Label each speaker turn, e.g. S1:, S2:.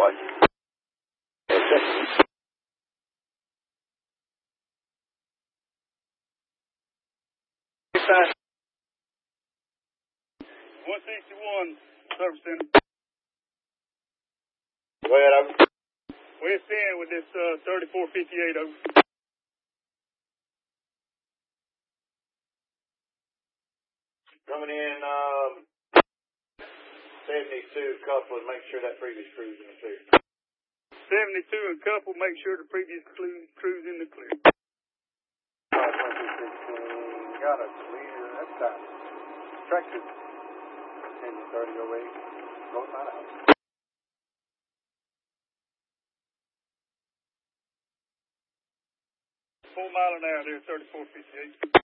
S1: Watch. Okay.
S2: 161 Service Center.
S1: Go ahead, over.
S2: West End with this 3458 over.
S1: Coming in 72 couple and make sure that previous crew's in the clear.
S2: 72 and couple, make sure the previous crew's in the clear.
S3: Got a clear, that's that. Tractor. 10-30-08. Both not out.
S2: 4 mile an hour there, 3458.